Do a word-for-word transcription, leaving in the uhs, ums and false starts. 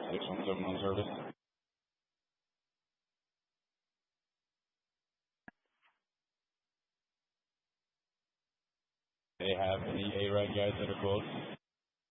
six one seven on service. They have any A R A D guys that are close?